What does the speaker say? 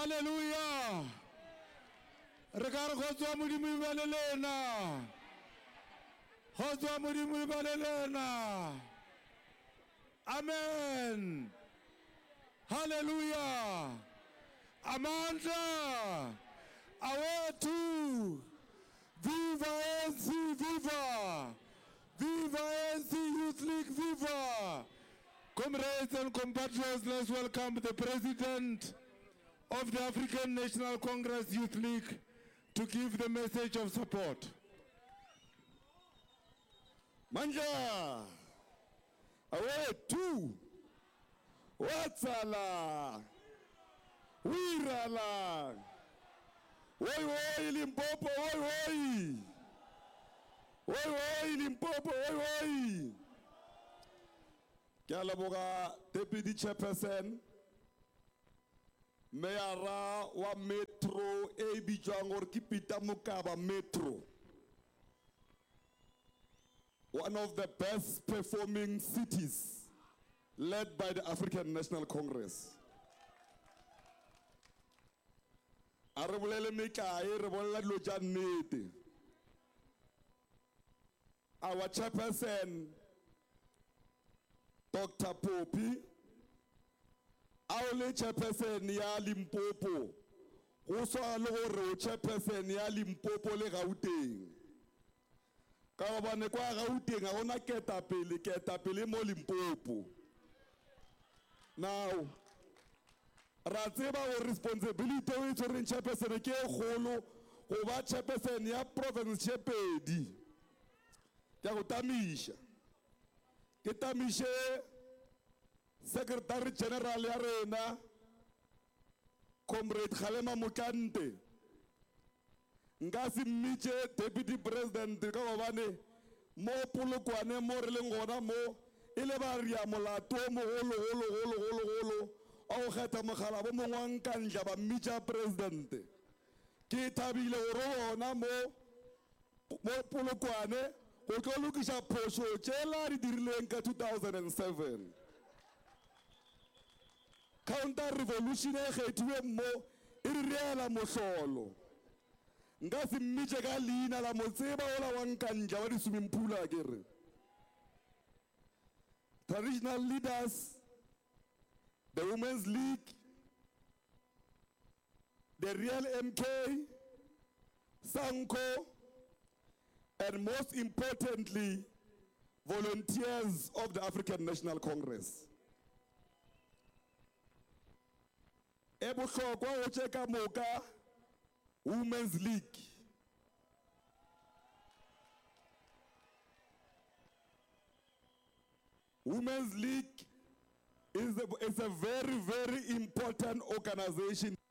Hallelujah. Regard Hoswa Mudimu Valelena. Hoswa Mudimu Valelena. Amen. Hallelujah. Amanda. Away to. Viva ANC, viva. Viva ANC Youth League, viva. Comrades and compatriots, let's welcome the President of the African National Congress Youth League to give the message of support. Manja, away two, Watsala, Wirala, Woi woi Limpopo, woi woi, woi woi Limpopo, woi woi. Kialaboga Deputy Chairperson, Mayara wa Metro, AB Jangor Kipita Mukaba Metro. One of the best performing cities led by the African National Congress. Arabulele Mikai, Rebola Lojanete. Our chairperson, Dr. Popi, our chairperson ya Limpopo, also our chairperson ya Limpopo le Gauteng. Kawabane kwa Gauteng aona ketapele mo Limpopo. Now, ratseba o responsibility o itshwereng chairperson ke kgolo go ba chairperson ya province Chepedi. Ke go tamisha. Ke tamishe Secretary General ya rena Comrade Kgalema Mokante. Ngasi mmiche Deputy President ka gobane mo Polokwane mo re leng gona mo ile ba ria molato mo golo o kgetha mogala bo mongwang ka ntla ba mmicha president ke thabile go rona mo Polokwane go tlo lokisa phoso tshela di dirileng ka 2007 counter revolution e kgethiwe mo e riela mohlolo ngasi mmiche ka leina la motseba ola wa nkanja wa di swimming pool akere. Traditional leaders, the Women's League, the Real MK, Sanko, and most importantly, volunteers of the African National Congress. Ebukhokwa o cheka moka Women's League. Women's League is a very, very important organization.